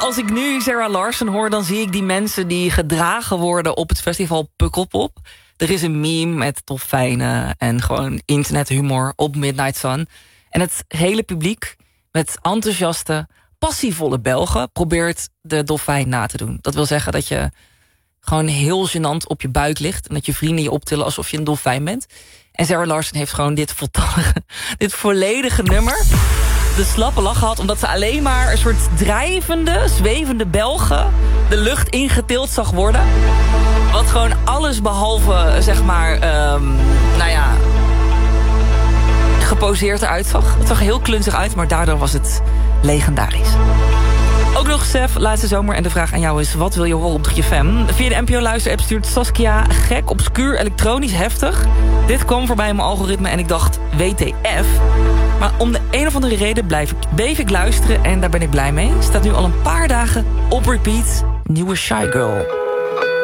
als ik nu Sarah Larsson hoor, dan zie ik die mensen die gedragen worden op het festival Pukkelpop. Er is een meme met dolfijnen en gewoon internethumor op Midnight Sun. En het hele publiek met enthousiaste, passievolle Belgen probeert de dolfijn na te doen. Dat wil zeggen dat je gewoon heel gênant op je buik ligt en dat je vrienden je optillen alsof je een dolfijn bent. En Sarah Larsson heeft gewoon dit volledige nummer de slappe lach gehad, omdat ze alleen maar een soort drijvende, zwevende Belgen de lucht ingetild zag worden. Wat gewoon alles behalve, zeg maar, geposeerd eruit zag. Het zag heel klunzig uit, maar daardoor was het legendarisch. Ook nog Sef, laatste zomer. En de vraag aan jou is, wat wil je horen op 3FM? Via de NPO-luisterapp stuurt Saskia gek, obscuur, elektronisch, heftig. Dit kwam voorbij in mijn algoritme en ik dacht, WTF. Maar om de een of andere reden bleef ik luisteren en daar ben ik blij mee. Staat nu al een paar dagen op repeat. Nieuwe Shy Girl.